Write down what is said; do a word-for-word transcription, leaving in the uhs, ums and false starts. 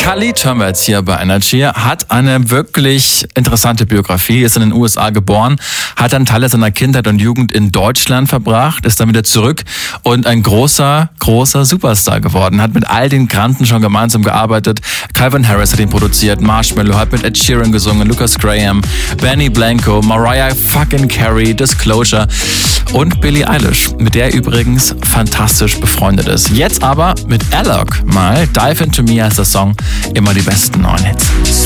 Khalid hören wir jetzt hier bei Energy, hat eine wirklich interessante Biografie, ist in den U S A geboren, hat dann Teile seiner Kindheit und Jugend in Deutschland verbracht, ist dann wieder zurück und ein großer, großer Superstar geworden, hat mit all den Granden schon gemeinsam gearbeitet. Calvin Harris hat ihn produziert, Marshmello hat mit Ed Sheeran gesungen, Lucas Graham, Benny Blanco, Mariah fucking Carey, Disclosure und Billie Eilish, mit der er übrigens fantastisch befreundet ist. Jetzt aber mit Alok mal, Dive Into Me heißt der Song, immer die besten neuen Hits.